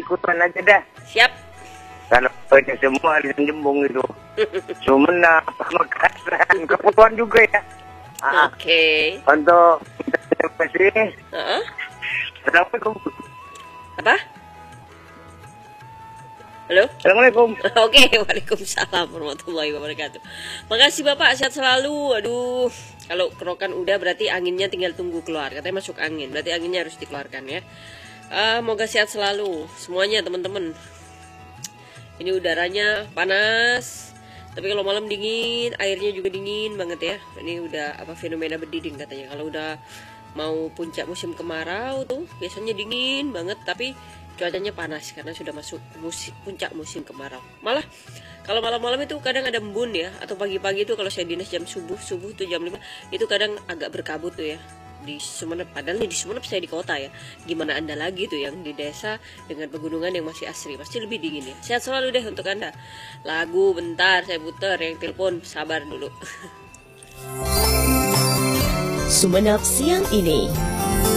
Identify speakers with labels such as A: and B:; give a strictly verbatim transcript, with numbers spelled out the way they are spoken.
A: ikutan aja dah.
B: Siap.
A: Kalau pada semua di Jembung itu. Sumenep, Pamekasan, Kepulauan juga ya.
B: Oke. Okay.
A: Untuk terima kasih.
B: Uh-uh.
A: Assalamualaikum.
B: Apa? Halo?
A: Assalamualaikum.
B: Oke, waalaikumsalam warahmatullahi wabarakatuh. Makasih Bapak, sehat selalu. Aduh, kalau kerokan udah berarti anginnya tinggal tunggu keluar. Katanya masuk angin, berarti anginnya harus dikeluarkan ya. Uh, moga sehat selalu semuanya teman-teman. Ini udaranya panas, tapi kalau malam dingin, airnya juga dingin banget ya. Ini udah apa fenomena berdiding katanya. Kalau udah mau puncak musim kemarau tuh biasanya dingin banget, tapi cuacanya panas karena sudah masuk musim, puncak musim kemarau. Malah kalau malam-malam itu kadang ada embun ya, atau pagi-pagi itu kalau saya dinas jam subuh subuh tuh jam lima itu kadang agak berkabut tuh ya di Sumenep. Padahal nih di Sumenep saya di kota ya. Gimana Anda lagi tuh yang di desa dengan pegunungan yang masih asri, pasti lebih dingin ya. Sehat selalu deh untuk Anda. Lagu bentar saya puter, yang telepon sabar dulu.
C: Sumenep siang ini.